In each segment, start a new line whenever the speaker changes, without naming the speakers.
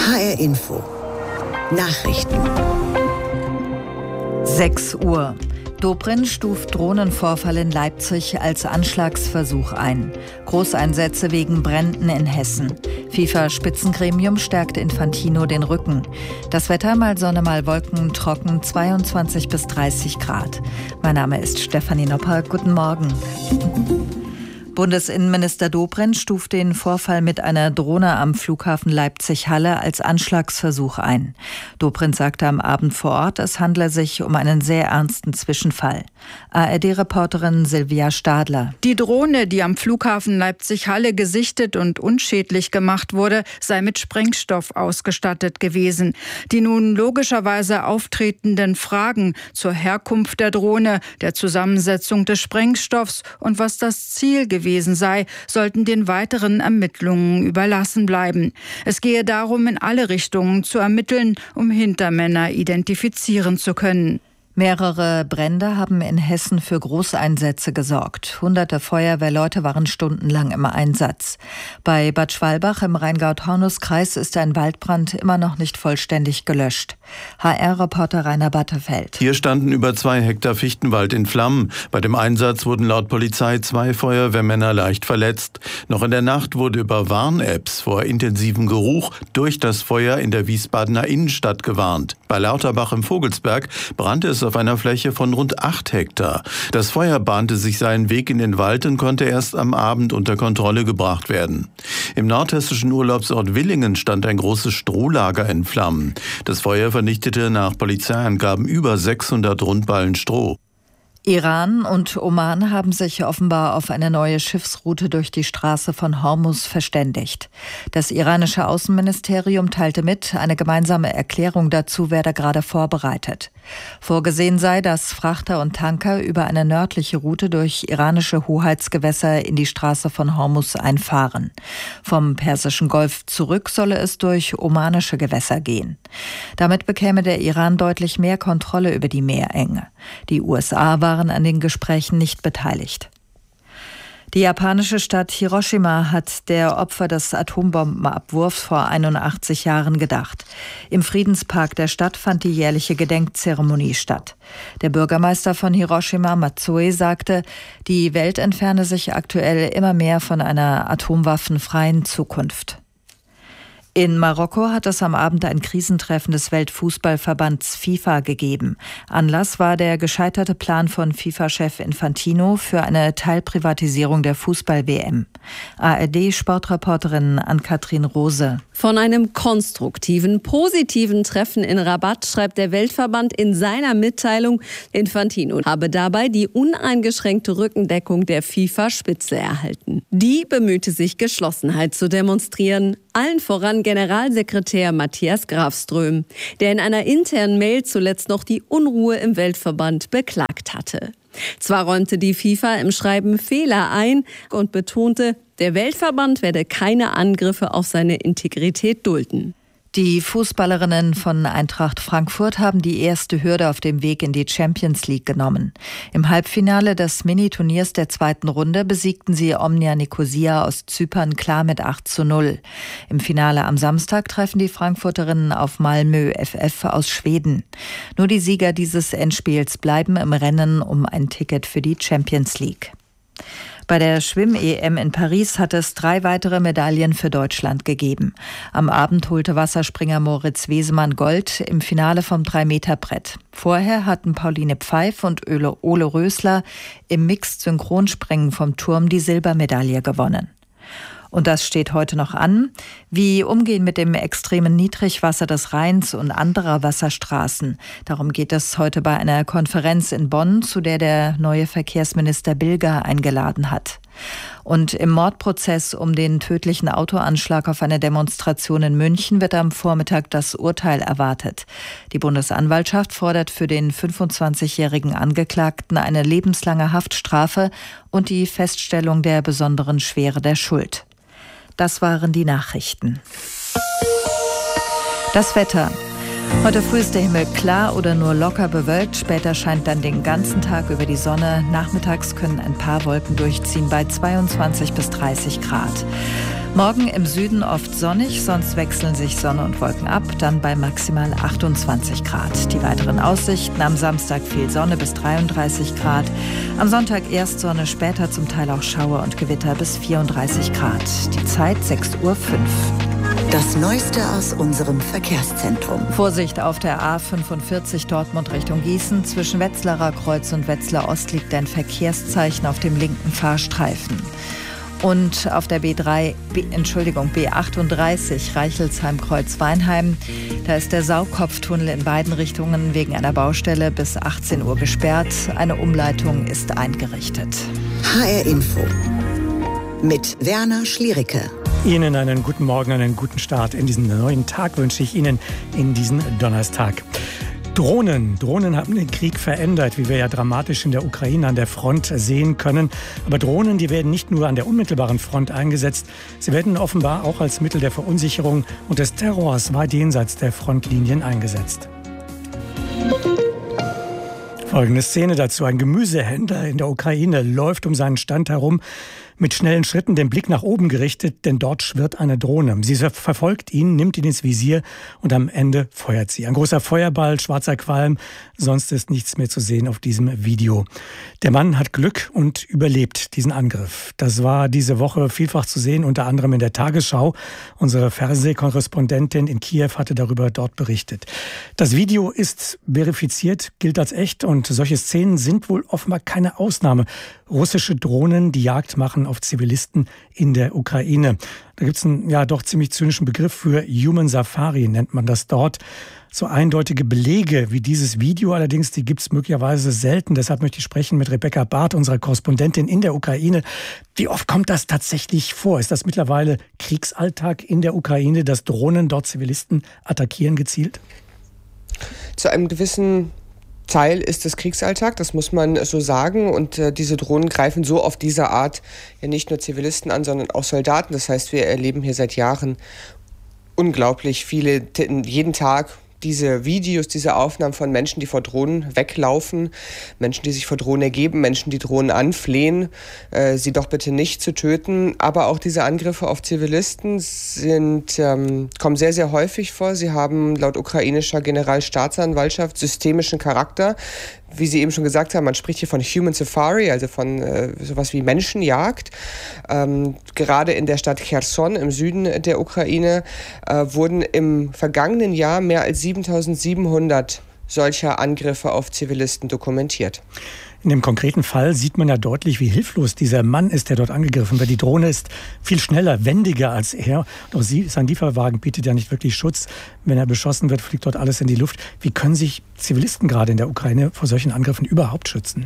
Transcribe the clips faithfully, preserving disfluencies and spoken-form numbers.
H R Info Nachrichten.
sechs Uhr. Dobrindt stuft Drohnenvorfall in Leipzig als Anschlagsversuch ein. Großeinsätze wegen Bränden in Hessen. FIFA-Spitzengremium stärkt Infantino den Rücken. Das Wetter mal Sonne, mal Wolken, trocken, zweiundzwanzig bis dreißig Grad. Mein Name ist Stefanie Nopper. Guten Morgen. Bundesinnenminister Dobrindt stuft den Vorfall mit einer Drohne am Flughafen Leipzig-Halle als Anschlagsversuch ein. Dobrindt sagte am Abend vor Ort, es handle sich um einen sehr ernsten Zwischenfall. A R D-Reporterin Silvia Stadler.
Die Drohne, die am Flughafen Leipzig-Halle gesichtet und unschädlich gemacht wurde, sei mit Sprengstoff ausgestattet gewesen. Die nun logischerweise auftretenden Fragen zur Herkunft der Drohne, der Zusammensetzung des Sprengstoffs und was das Ziel gewesen gewesen sei, sollten den weiteren Ermittlungen überlassen bleiben. Es gehe darum, in alle Richtungen zu ermitteln, um Hintermänner identifizieren zu können.
Mehrere Brände haben in Hessen für Großeinsätze gesorgt. Hunderte Feuerwehrleute waren stundenlang im Einsatz. Bei Bad Schwalbach im Rheingau-Taunus-Kreis ist ein Waldbrand immer noch nicht vollständig gelöscht. H R-Reporter Rainer Battefeld.
Hier standen über zwei Hektar Fichtenwald in Flammen. Bei dem Einsatz wurden laut Polizei zwei Feuerwehrmänner leicht verletzt. Noch in der Nacht wurde über Warn-Apps vor intensivem Geruch durch das Feuer in der Wiesbadener Innenstadt gewarnt. Bei Lauterbach im Vogelsberg brannte es auf einer Fläche von rund acht Hektar. Das Feuer bahnte sich seinen Weg in den Wald und konnte erst am Abend unter Kontrolle gebracht werden. Im nordhessischen Urlaubsort Willingen stand ein großes Strohlager in Flammen. Das Feuer vernichtete nach Polizeiangaben über sechshundert Rundballen Stroh.
Iran und Oman haben sich offenbar auf eine neue Schiffsroute durch die Straße von Hormuz verständigt. Das iranische Außenministerium teilte mit, eine gemeinsame Erklärung dazu werde gerade vorbereitet. Vorgesehen sei, dass Frachter und Tanker über eine nördliche Route durch iranische Hoheitsgewässer in die Straße von Hormuz einfahren. Vom Persischen Golf zurück solle es durch omanische Gewässer gehen. Damit bekäme der Iran deutlich mehr Kontrolle über die Meerenge. Die U S A waren an den Gesprächen nicht beteiligt. Die japanische Stadt Hiroshima hat der Opfer des Atombombenabwurfs vor einundachtzig Jahren gedacht. Im Friedenspark der Stadt fand die jährliche Gedenkzeremonie statt. Der Bürgermeister von Hiroshima, Matsue, sagte, die Welt entferne sich aktuell immer mehr von einer atomwaffenfreien Zukunft. In Marokko hat es am Abend ein Krisentreffen des Weltfußballverbands FIFA gegeben. Anlass war der gescheiterte Plan von FIFA-Chef Infantino für eine Teilprivatisierung der Fußball-W M. A R D-Sportreporterin Ann-Kathrin Rose.
Von einem konstruktiven, positiven Treffen in Rabat schreibt der Weltverband in seiner Mitteilung, Infantino habe dabei die uneingeschränkte Rückendeckung der FIFA-Spitze erhalten. Die bemühte sich, Geschlossenheit zu demonstrieren, allen voran Generalsekretär Matthias Grafström, der in einer internen Mail zuletzt noch die Unruhe im Weltverband beklagt hatte. Zwar räumte die FIFA im Schreiben Fehler ein und betonte, der Weltverband werde keine Angriffe auf seine Integrität dulden.
Die Fußballerinnen von Eintracht Frankfurt haben die erste Hürde auf dem Weg in die Champions League genommen. Im Halbfinale des Mini-Turniers der zweiten Runde besiegten sie Omnia Nicosia aus Zypern klar mit acht zu null. Im Finale am Samstag treffen die Frankfurterinnen auf Malmö F F aus Schweden. Nur die Sieger dieses Endspiels bleiben im Rennen um ein Ticket für die Champions League. Bei der Schwimm-E M in Paris hat es drei weitere Medaillen für Deutschland gegeben. Am Abend holte Wasserspringer Moritz Wesemann Gold im Finale vom drei Meter Brett. Vorher hatten Pauline Pfeif und Ole Rösler im Mixed-Synchronspringen vom Turm die Silbermedaille gewonnen. Und das steht heute noch an. Wie umgehen mit dem extremen Niedrigwasser des Rheins und anderer Wasserstraßen? Darum geht es heute bei einer Konferenz in Bonn, zu der der neue Verkehrsminister Bilger eingeladen hat. Und im Mordprozess um den tödlichen Autoanschlag auf eine Demonstration in München wird am Vormittag das Urteil erwartet. Die Bundesanwaltschaft fordert für den fünfundzwanzigjährigen Angeklagten eine lebenslange Haftstrafe und die Feststellung der besonderen Schwere der Schuld. Das waren die Nachrichten. Das Wetter. Heute früh ist der Himmel klar oder nur locker bewölkt. Später scheint dann den ganzen Tag über die Sonne. Nachmittags können ein paar Wolken durchziehen bei zweiundzwanzig bis dreißig Grad. Morgen im Süden oft sonnig, sonst wechseln sich Sonne und Wolken ab, dann bei maximal achtundzwanzig Grad. Die weiteren Aussichten: am Samstag viel Sonne bis dreiunddreißig Grad, am Sonntag erst Sonne, später zum Teil auch Schauer und Gewitter bis vierunddreißig Grad. Die Zeit sechs Uhr fünf.
Das Neueste aus unserem Verkehrszentrum.
Vorsicht auf der A fünfundvierzig Dortmund Richtung Gießen. Zwischen Wetzlarer Kreuz und Wetzlar Ost liegt ein Verkehrszeichen auf dem linken Fahrstreifen. Und auf der B drei, B, Entschuldigung, B achtunddreißig Reichelsheim-Kreuz-Weinheim. Da ist der Saukopftunnel in beiden Richtungen wegen einer Baustelle bis achtzehn Uhr gesperrt. Eine Umleitung ist eingerichtet.
H R Info mit Werner Schliericke.
Ihnen einen guten Morgen, einen guten Start in diesen neuen Tag wünsche ich Ihnen in diesen Donnerstag. Drohnen. Drohnen haben den Krieg verändert, wie wir ja dramatisch in der Ukraine an der Front sehen können. Aber Drohnen, die werden nicht nur an der unmittelbaren Front eingesetzt, sie werden offenbar auch als Mittel der Verunsicherung und des Terrors weit jenseits der Frontlinien eingesetzt. Folgende Szene dazu. Ein Gemüsehändler in der Ukraine läuft um seinen Stand herum, mit schnellen Schritten den Blick nach oben gerichtet, denn dort schwirrt eine Drohne. Sie verfolgt ihn, nimmt ihn ins Visier und am Ende feuert sie. Ein großer Feuerball, schwarzer Qualm, sonst ist nichts mehr zu sehen auf diesem Video. Der Mann hat Glück und überlebt diesen Angriff. Das war diese Woche vielfach zu sehen, unter anderem in der Tagesschau. Unsere Fernsehkorrespondentin in Kiew hatte darüber dort berichtet. Das Video ist verifiziert, gilt als echt und solche Szenen sind wohl offenbar keine Ausnahme. Russische Drohnen, die Jagd machen auf Zivilisten in der Ukraine. Da gibt es einen ja doch ziemlich zynischen Begriff für Human Safari, nennt man das dort. So eindeutige Belege wie dieses Video allerdings, die gibt es möglicherweise selten. Deshalb möchte ich sprechen mit Rebecca Barth, unserer Korrespondentin in der Ukraine. Wie oft kommt das tatsächlich vor? Ist das mittlerweile Kriegsalltag in der Ukraine, dass Drohnen dort Zivilisten attackieren gezielt?
Zu einem gewissen Teil ist es Kriegsalltag, das muss man so sagen. Und äh, diese Drohnen greifen so auf diese Art ja nicht nur Zivilisten an, sondern auch Soldaten. Das heißt, wir erleben hier seit Jahren unglaublich viele, t- jeden Tag diese Videos, diese Aufnahmen von Menschen, die vor Drohnen weglaufen, Menschen, die sich vor Drohnen ergeben, Menschen, die Drohnen anflehen, äh, sie doch bitte nicht zu töten. Aber auch diese Angriffe auf Zivilisten sind, ähm, kommen sehr, sehr häufig vor. Sie haben laut ukrainischer Generalstaatsanwaltschaft systemischen Charakter. Wie Sie eben schon gesagt haben, man spricht hier von Human Safari, also von äh, sowas wie Menschenjagd. Ähm, gerade in der Stadt Cherson im Süden der Ukraine äh, wurden im vergangenen Jahr mehr als siebentausendsiebenhundert solcher Angriffe auf Zivilisten dokumentiert.
In dem konkreten Fall sieht man ja deutlich, wie hilflos dieser Mann ist, der dort angegriffen wird. Die Drohne ist viel schneller, wendiger als er. Doch sie, sein Lieferwagen bietet ja nicht wirklich Schutz. Wenn er beschossen wird, fliegt dort alles in die Luft. Wie können sich Zivilisten gerade in der Ukraine vor solchen Angriffen überhaupt schützen?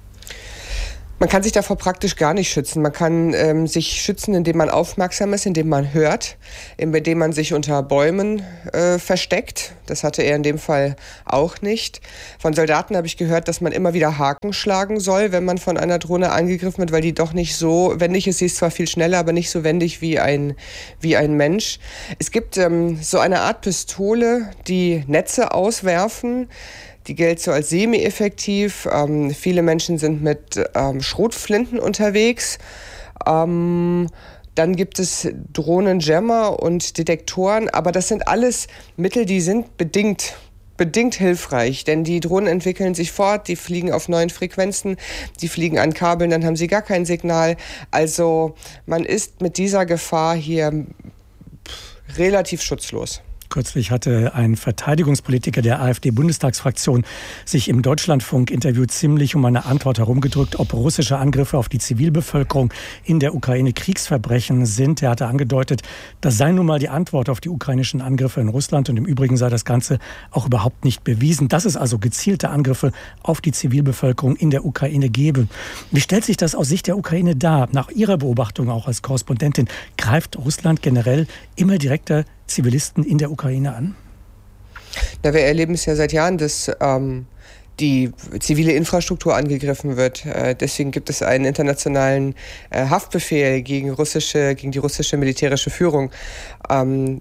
Man kann sich davor praktisch gar nicht schützen. Man kann ähm, sich schützen, indem man aufmerksam ist, indem man hört, indem man sich unter Bäumen äh, versteckt. Das hatte er in dem Fall auch nicht. Von Soldaten habe ich gehört, dass man immer wieder Haken schlagen soll, wenn man von einer Drohne angegriffen wird, weil die doch nicht so wendig ist. Sie ist zwar viel schneller, aber nicht so wendig wie ein, wie ein Mensch. Es gibt ähm, so eine Art Pistole, die Netze auswerfen. Die gilt so als semi-effektiv. Ähm, viele Menschen sind mit ähm, Schrotflinten unterwegs. Ähm, dann gibt es Drohnenjammer und Detektoren. Aber das sind alles Mittel, die sind bedingt, bedingt hilfreich. Denn die Drohnen entwickeln sich fort, die fliegen auf neuen Frequenzen, die fliegen an Kabeln, dann haben sie gar kein Signal. Also man ist mit dieser Gefahr hier relativ schutzlos.
Kürzlich hatte ein Verteidigungspolitiker der AfD-Bundestagsfraktion sich im Deutschlandfunk-Interview ziemlich um eine Antwort herumgedrückt, ob russische Angriffe auf die Zivilbevölkerung in der Ukraine Kriegsverbrechen sind. Er hatte angedeutet, das sei nun mal die Antwort auf die ukrainischen Angriffe in Russland und im Übrigen sei das Ganze auch überhaupt nicht bewiesen, dass es also gezielte Angriffe auf die Zivilbevölkerung in der Ukraine gebe. Wie stellt sich das aus Sicht der Ukraine dar? Nach Ihrer Beobachtung auch als Korrespondentin, greift Russland generell immer direkter Zivilisten in der Ukraine an?
Na, wir erleben es ja seit Jahren, dass ähm, die zivile Infrastruktur angegriffen wird. Äh, deswegen gibt es einen internationalen äh, Haftbefehl gegen russische, gegen die russische militärische Führung. Ähm,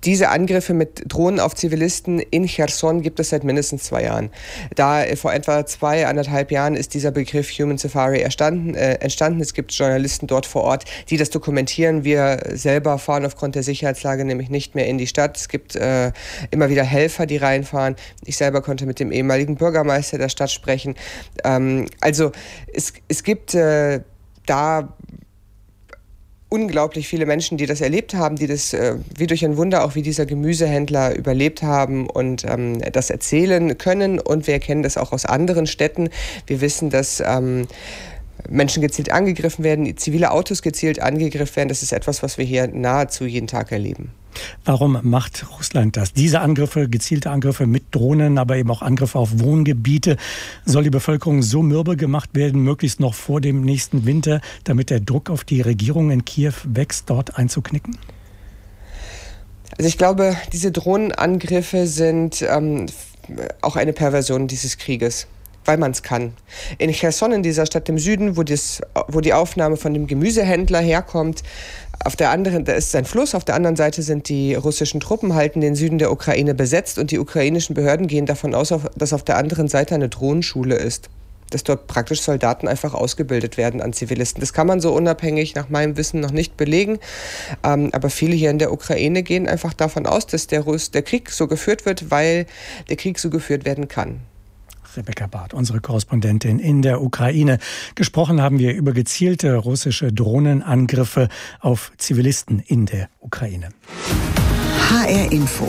Diese Angriffe mit Drohnen auf Zivilisten in Cherson gibt es seit mindestens zwei Jahren. Da äh, vor etwa zwei, anderthalb Jahren ist dieser Begriff Human Safari erstanden, äh, entstanden. Es gibt Journalisten dort vor Ort, die das dokumentieren. Wir selber fahren aufgrund der Sicherheitslage nämlich nicht mehr in die Stadt. Es gibt äh, immer wieder Helfer, die reinfahren. Ich selber konnte mit dem ehemaligen Bürgermeister der Stadt sprechen. Ähm, also es, es gibt äh, da unglaublich viele Menschen, die das erlebt haben, die das äh, wie durch ein Wunder auch wie dieser Gemüsehändler überlebt haben und ähm, das erzählen können. Und wir kennen das auch aus anderen Städten. Wir wissen, dass ähm, Menschen gezielt angegriffen werden, zivile Autos gezielt angegriffen werden. Das ist etwas, was wir hier nahezu jeden Tag erleben.
Warum macht Russland das? Diese Angriffe, gezielte Angriffe mit Drohnen, aber eben auch Angriffe auf Wohngebiete, soll die Bevölkerung so mürbe gemacht werden, möglichst noch vor dem nächsten Winter, damit der Druck auf die Regierung in Kiew wächst, dort einzuknicken?
Also ich glaube, diese Drohnenangriffe sind ähm, auch eine Perversion dieses Krieges, weil man es kann. In Cherson, in dieser Stadt im Süden, wo, das, wo die Aufnahme von dem Gemüsehändler herkommt, auf der anderen, da ist ein Fluss, auf der anderen Seite sind die russischen Truppen, halten den Süden der Ukraine besetzt und die ukrainischen Behörden gehen davon aus, dass auf der anderen Seite eine Drohnenschule ist. Dass dort praktisch Soldaten einfach ausgebildet werden an Zivilisten. Das kann man so unabhängig nach meinem Wissen noch nicht belegen. Ähm, aber viele hier in der Ukraine gehen einfach davon aus, dass der, Russ, der Krieg so geführt wird, weil der Krieg so geführt werden kann.
Rebecca Barth, unsere Korrespondentin in der Ukraine. Gesprochen haben wir über gezielte russische Drohnenangriffe auf Zivilisten in der Ukraine.
H R Info.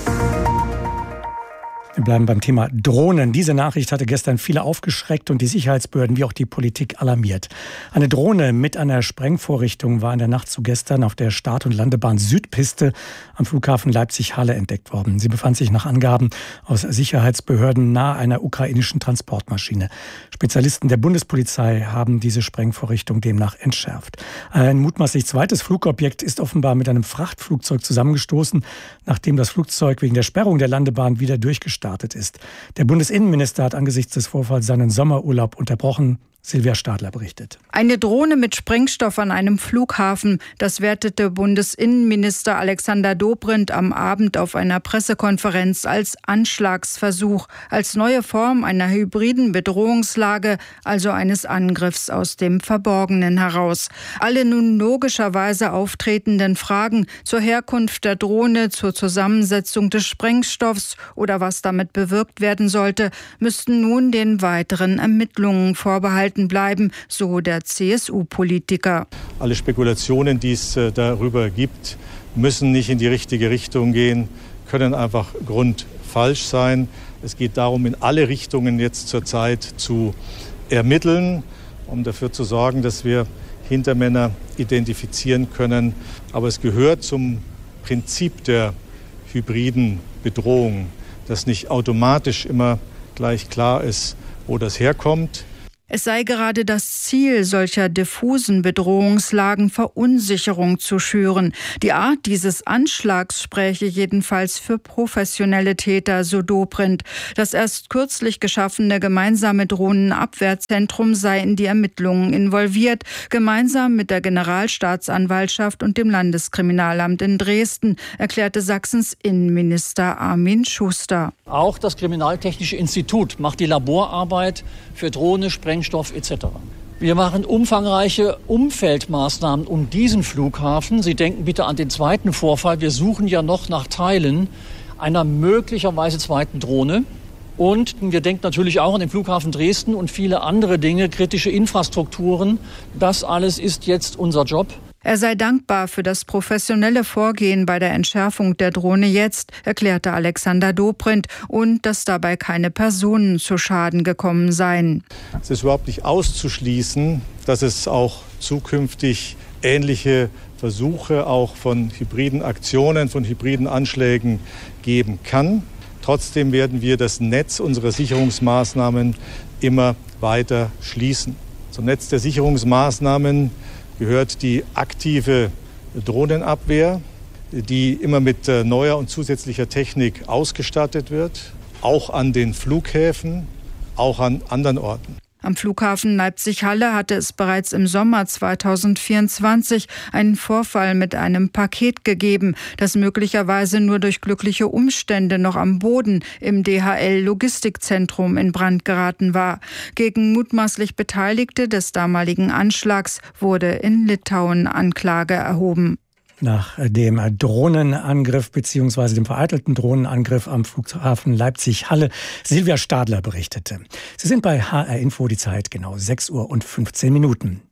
Wir bleiben beim Thema Drohnen. Diese Nachricht hatte gestern viele aufgeschreckt und die Sicherheitsbehörden wie auch die Politik alarmiert. Eine Drohne mit einer Sprengvorrichtung war in der Nacht zu gestern auf der Start- und Landebahn Südpiste am Flughafen Leipzig-Halle entdeckt worden. Sie befand sich nach Angaben aus Sicherheitsbehörden nahe einer ukrainischen Transportmaschine. Spezialisten der Bundespolizei haben diese Sprengvorrichtung demnach entschärft. Ein mutmaßlich zweites Flugobjekt ist offenbar mit einem Frachtflugzeug zusammengestoßen, nachdem das Flugzeug wegen der Sperrung der Landebahn wieder durchgestartet ist. Der Bundesinnenminister hat angesichts des Vorfalls seinen Sommerurlaub unterbrochen. Silvia Stadler berichtet.
Eine Drohne mit Sprengstoff an einem Flughafen, das wertete Bundesinnenminister Alexander Dobrindt am Abend auf einer Pressekonferenz als Anschlagsversuch, als neue Form einer hybriden Bedrohungslage, also eines Angriffs aus dem Verborgenen heraus. Alle nun logischerweise auftretenden Fragen zur Herkunft der Drohne, zur Zusammensetzung des Sprengstoffs oder was damit bewirkt werden sollte, müssten nun den weiteren Ermittlungen vorbehalten bleiben, so der C S U-Politiker.
Alle Spekulationen, die es darüber gibt, müssen nicht in die richtige Richtung gehen, können einfach grundfalsch sein. Es geht darum, in alle Richtungen jetzt zurzeit zu ermitteln, um dafür zu sorgen, dass wir Hintermänner identifizieren können. Aber es gehört zum Prinzip der hybriden Bedrohung, dass nicht automatisch immer gleich klar ist, wo das herkommt.
Es sei gerade das Ziel solcher diffusen Bedrohungslagen, Verunsicherung zu schüren. Die Art dieses Anschlags spräche jedenfalls für professionelle Täter, so Dobrindt. Das erst kürzlich geschaffene gemeinsame Drohnenabwehrzentrum sei in die Ermittlungen involviert, gemeinsam mit der Generalstaatsanwaltschaft und dem Landeskriminalamt in Dresden, erklärte Sachsens Innenminister Armin Schuster.
Auch das Kriminaltechnische Institut macht die Laborarbeit für Drohne, Sprengstoff et cetera. Wir machen umfangreiche Umfeldmaßnahmen um diesen Flughafen. Sie denken bitte an den zweiten Vorfall. Wir suchen ja noch nach Teilen einer möglicherweise zweiten Drohne. Und wir denken natürlich auch an den Flughafen Dresden und viele andere Dinge, kritische Infrastrukturen. Das alles ist jetzt unser Job.
Er sei dankbar für das professionelle Vorgehen bei der Entschärfung der Drohne jetzt, erklärte Alexander Dobrindt, und dass dabei keine Personen zu Schaden gekommen seien.
Es ist überhaupt nicht auszuschließen, dass es auch zukünftig ähnliche Versuche auch von hybriden Aktionen, von hybriden Anschlägen geben kann. Trotzdem werden wir das Netz unserer Sicherungsmaßnahmen immer weiter schließen. Zum Netz der Sicherungsmaßnahmen gehört die aktive Drohnenabwehr, die immer mit neuer und zusätzlicher Technik ausgestattet wird, auch an den Flughäfen, auch an anderen Orten.
Am Flughafen Leipzig-Halle hatte es bereits im Sommer zweitausendvierundzwanzig einen Vorfall mit einem Paket gegeben, das möglicherweise nur durch glückliche Umstände noch am Boden im D H L-Logistikzentrum in Brand geraten war. Gegen mutmaßlich Beteiligte des damaligen Anschlags wurde in Litauen Anklage erhoben.
Nach dem Drohnenangriff bzw. dem vereitelten Drohnenangriff am Flughafen Leipzig-Halle. Silvia Stadler berichtete. Sie sind bei H R Info, die Zeit genau sechs Uhr und fünfzehn Minuten.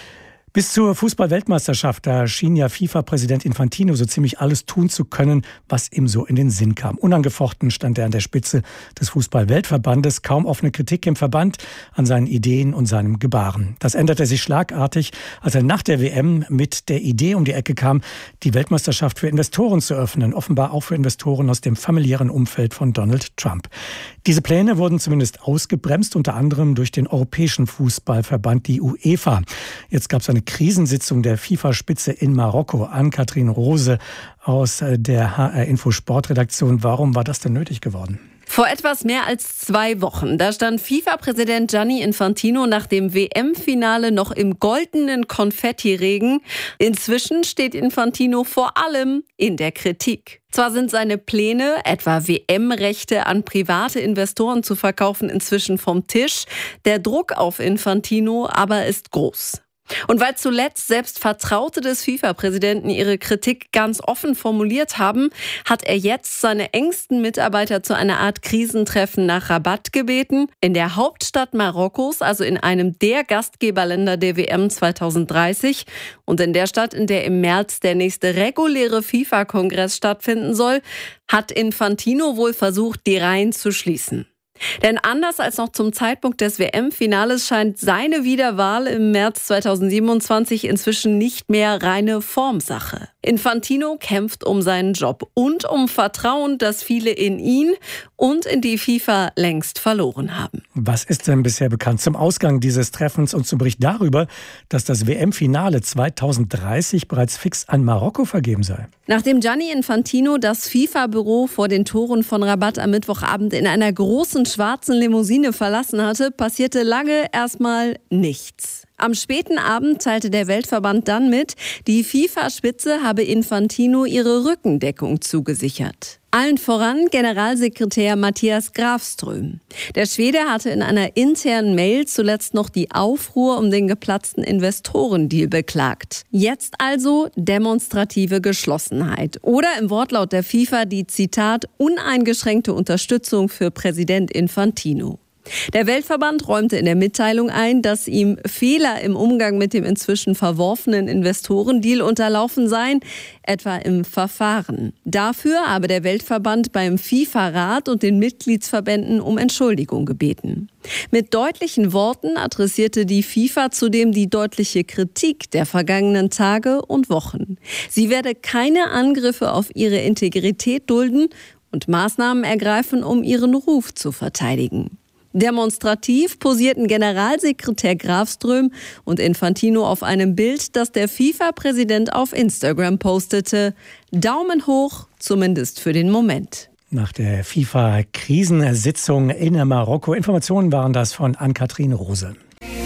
Bis zur Fußball-Weltmeisterschaft, da schien ja FIFA-Präsident Infantino so ziemlich alles tun zu können, was ihm so in den Sinn kam. Unangefochten stand er an der Spitze des Fußball-Weltverbandes, kaum offene Kritik im Verband an seinen Ideen und seinem Gebaren. Das änderte sich schlagartig, als er nach der W M mit der Idee um die Ecke kam, die Weltmeisterschaft für Investoren zu öffnen, offenbar auch für Investoren aus dem familiären Umfeld von Donald Trump. Diese Pläne wurden zumindest ausgebremst, unter anderem durch den Europäischen Fußballverband, die UEFA. Jetzt gab es eine Krisensitzung der FIFA-Spitze in Marokko. Ann-Kathrin Rose aus der H R Info Sportredaktion. Warum war das denn nötig geworden?
Vor etwas mehr als zwei Wochen, da stand FIFA-Präsident Gianni Infantino nach dem W M-Finale noch im goldenen Konfettiregen. Inzwischen steht Infantino vor allem in der Kritik. Zwar sind seine Pläne, etwa W M-Rechte an private Investoren zu verkaufen, inzwischen vom Tisch. Der Druck auf Infantino aber ist groß. Und weil zuletzt selbst Vertraute des FIFA-Präsidenten ihre Kritik ganz offen formuliert haben, hat er jetzt seine engsten Mitarbeiter zu einer Art Krisentreffen nach Rabat gebeten. In der Hauptstadt Marokkos, also in einem der Gastgeberländer der W M zweitausenddreißig. Und in der Stadt, in der im März der nächste reguläre FIFA-Kongress stattfinden soll, hat Infantino wohl versucht, die Reihen zu schließen. Denn anders als noch zum Zeitpunkt des W M-Finales scheint seine Wiederwahl im März zweitausendsiebenundzwanzig inzwischen nicht mehr reine Formsache. Infantino kämpft um seinen Job und um Vertrauen, das viele in ihn und in die FIFA längst verloren haben.
Was ist denn bisher bekannt zum Ausgang dieses Treffens und zum Bericht darüber, dass das W M-Finale zweitausenddreißig bereits fix an Marokko vergeben sei?
Nachdem Gianni Infantino das FIFA-Büro vor den Toren von Rabat am Mittwochabend in einer großen schwarzen Limousine verlassen hatte, passierte lange erstmal nichts. Am späten Abend teilte der Weltverband dann mit, die FIFA-Spitze habe Infantino ihre Rückendeckung zugesichert. Allen voran Generalsekretär Mattias Grafström. Der Schwede hatte in einer internen Mail zuletzt noch die Aufruhr um den geplatzten Investorendeal beklagt. Jetzt also demonstrative Geschlossenheit. Oder im Wortlaut der FIFA die, Zitat, uneingeschränkte Unterstützung für Präsident Infantino. Der Weltverband räumte in der Mitteilung ein, dass ihm Fehler im Umgang mit dem inzwischen verworfenen Investorendeal unterlaufen seien, etwa im Verfahren. Dafür habe der Weltverband beim FIFA-Rat und den Mitgliedsverbänden um Entschuldigung gebeten. Mit deutlichen Worten adressierte die FIFA zudem die deutliche Kritik der vergangenen Tage und Wochen. Sie werde keine Angriffe auf ihre Integrität dulden und Maßnahmen ergreifen, um ihren Ruf zu verteidigen. Demonstrativ posierten Generalsekretär Grafström und Infantino auf einem Bild, das der FIFA-Präsident auf Instagram postete. Daumen hoch, zumindest für den Moment.
Nach der FIFA-Krisensitzung in Marokko. Informationen waren das von Ann-Kathrin Rose.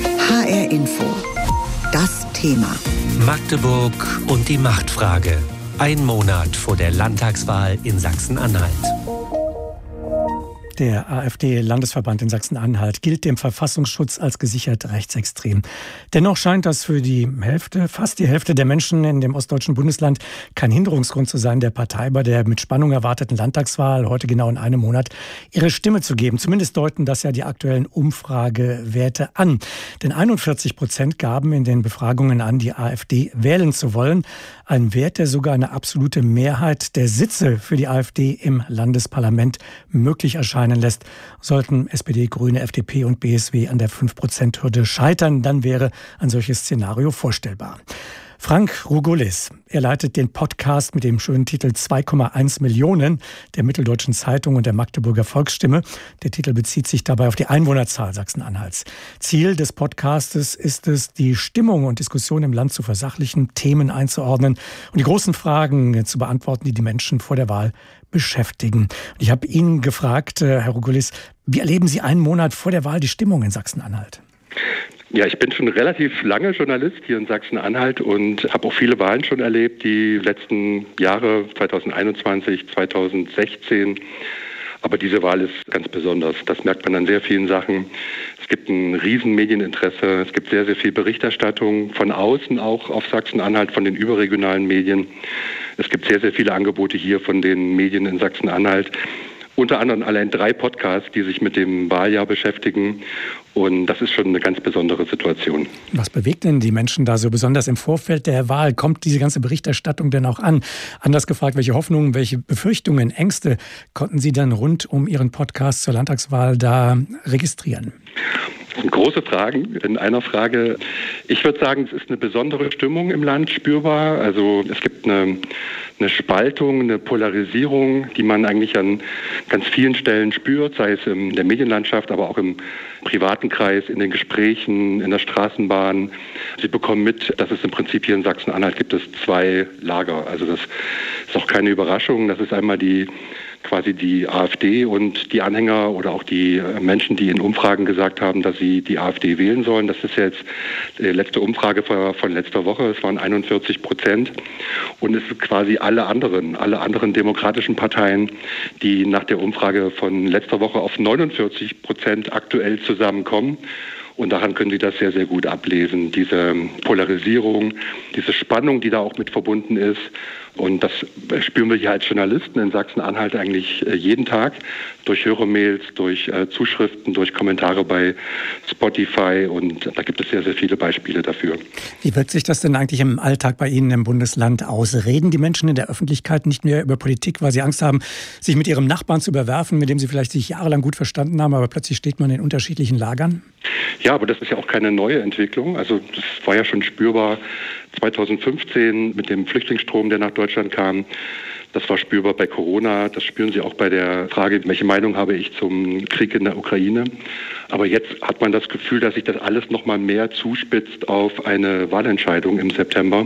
H R Info. Das Thema.
Magdeburg und die Machtfrage. Ein Monat vor der Landtagswahl in Sachsen-Anhalt.
Der AfD-Landesverband in Sachsen-Anhalt gilt dem Verfassungsschutz als gesichert rechtsextrem. Dennoch scheint das für die Hälfte, fast die Hälfte der Menschen in dem ostdeutschen Bundesland kein Hinderungsgrund zu sein, der Partei bei der mit Spannung erwarteten Landtagswahl heute genau in einem Monat ihre Stimme zu geben. Zumindest deuten das ja die aktuellen Umfragewerte an. Denn einundvierzig Prozent gaben in den Befragungen an, die AfD wählen zu wollen. Ein Wert, der sogar eine absolute Mehrheit der Sitze für die AfD im Landesparlament möglich erscheint lässt. Sollten S P D, Grüne, F D P und B S W an der fünf Prozent Hürde scheitern, dann wäre ein solches Szenario vorstellbar. Frank Rugulis, er leitet den Podcast mit dem schönen Titel zwei Komma eins Millionen der Mitteldeutschen Zeitung und der Magdeburger Volksstimme. Der Titel bezieht sich dabei auf die Einwohnerzahl Sachsen-Anhalts. Ziel des Podcastes ist es, die Stimmung und Diskussion im Land zu versachlichen, Themen einzuordnen und die großen Fragen zu beantworten, die die Menschen vor der Wahl beschäftigen. Und ich habe ihn gefragt, Herr Rugulis, wie erleben Sie einen Monat vor der Wahl die Stimmung in Sachsen-Anhalt?
Ja, ich bin schon relativ lange Journalist hier in Sachsen-Anhalt und habe auch viele Wahlen schon erlebt, die letzten Jahre, zwanzig einundzwanzig, zwanzig sechzehn. Aber diese Wahl ist ganz besonders. Das merkt man an sehr vielen Sachen. Es gibt ein riesen Medieninteresse. Es gibt sehr, sehr viel Berichterstattung von außen auch auf Sachsen-Anhalt, von den überregionalen Medien. Es gibt sehr, sehr viele Angebote hier von den Medien in Sachsen-Anhalt. Unter anderem allein drei Podcasts, die sich mit dem Wahljahr beschäftigen. Und das ist schon eine ganz besondere Situation.
Was bewegt denn die Menschen da so besonders im Vorfeld der Wahl? Kommt diese ganze Berichterstattung denn auch an? Anders gefragt, welche Hoffnungen, welche Befürchtungen, Ängste konnten Sie dann rund um Ihren Podcast zur Landtagswahl da registrieren?
Das sind große Fragen in einer Frage. Ich würde sagen, es ist eine besondere Stimmung im Land spürbar. Also es gibt eine, eine Spaltung, eine Polarisierung, die man eigentlich an ganz vielen Stellen spürt, sei es in der Medienlandschaft, aber auch im privaten Kreis, in den Gesprächen, in der Straßenbahn. Sie bekommen mit, dass es im Prinzip hier in Sachsen-Anhalt gibt es zwei Lager. Also das ist auch keine Überraschung. Das ist einmal die quasi die AfD und die Anhänger oder auch die Menschen, die in Umfragen gesagt haben, dass sie die AfD wählen sollen. Das ist jetzt die letzte Umfrage von letzter Woche. Es waren einundvierzig Prozent. Und es sind quasi alle anderen, alle anderen demokratischen Parteien, die nach der Umfrage von letzter Woche auf neunundvierzig Prozent aktuell zusammenkommen. Und daran können Sie das sehr, sehr gut ablesen. Diese Polarisierung, diese Spannung, die da auch mit verbunden ist. Und das spüren wir hier als Journalisten in Sachsen-Anhalt eigentlich jeden Tag durch Hörermails, durch Zuschriften, durch Kommentare bei Spotify. Und da gibt es sehr, sehr viele Beispiele dafür.
Wie wirkt sich das denn eigentlich im Alltag bei Ihnen im Bundesland aus? Reden die Menschen in der Öffentlichkeit nicht mehr über Politik, weil sie Angst haben, sich mit ihrem Nachbarn zu überwerfen, mit dem sie vielleicht sich jahrelang gut verstanden haben, aber plötzlich steht man in unterschiedlichen Lagern?
Ja, aber das ist ja auch keine neue Entwicklung. Also das war ja schon spürbar zwanzig fünfzehn mit dem Flüchtlingsstrom, der nach Deutschland kam. Das war spürbar bei Corona. Das spüren Sie auch bei der Frage, welche Meinung habe ich zum Krieg in der Ukraine. Aber jetzt hat man das Gefühl, dass sich das alles noch mal mehr zuspitzt auf eine Wahlentscheidung im September.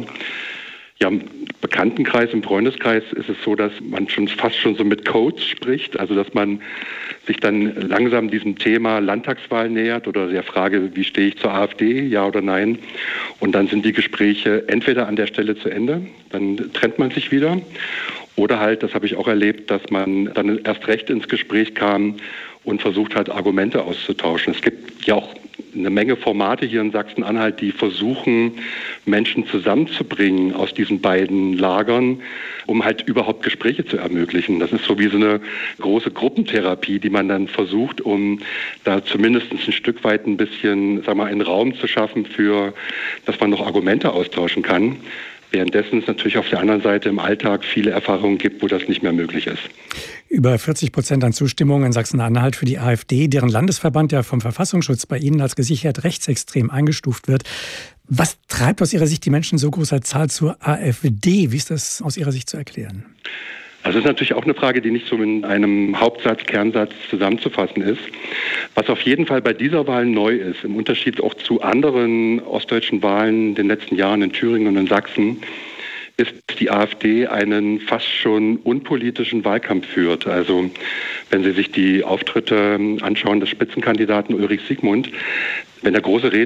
Ja, im Bekanntenkreis, im Freundeskreis ist es so, dass man schon fast schon so mit Codes spricht, also dass man sich dann langsam diesem Thema Landtagswahl nähert oder der Frage, wie stehe ich zur AfD, ja oder nein. Und dann sind die Gespräche entweder an der Stelle zu Ende, dann trennt man sich wieder, oder halt, das habe ich auch erlebt, dass man dann erst recht ins Gespräch kam und versucht hat, Argumente auszutauschen. Es gibt ja auch eine Menge Formate hier in Sachsen-Anhalt, die versuchen, Menschen zusammenzubringen aus diesen beiden Lagern, um halt überhaupt Gespräche zu ermöglichen. Das ist so wie so eine große Gruppentherapie, die man dann versucht, um da zumindest ein Stück weit ein bisschen, sag mal, einen Raum zu schaffen für, dass man noch Argumente austauschen kann. Währenddessen es natürlich auf der anderen Seite im Alltag viele Erfahrungen gibt, wo das nicht mehr möglich ist.
Über vierzig Prozent an Zustimmung in Sachsen-Anhalt für die AfD, deren Landesverband ja vom Verfassungsschutz bei Ihnen als gesichert rechtsextrem eingestuft wird. Was treibt aus Ihrer Sicht die Menschen so großer Zahl zur AfD? Wie ist das aus Ihrer Sicht zu erklären?
Also das ist natürlich auch eine Frage, die nicht so in einem Hauptsatz, Kernsatz zusammenzufassen ist. Was auf jeden Fall bei dieser Wahl neu ist, im Unterschied auch zu anderen ostdeutschen Wahlen in den letzten Jahren in Thüringen und in Sachsen, ist, dass die AfD einen fast schon unpolitischen Wahlkampf führt. Also wenn Sie sich die Auftritte anschauen des Spitzenkandidaten Ulrich Siegmund, wenn er große Reden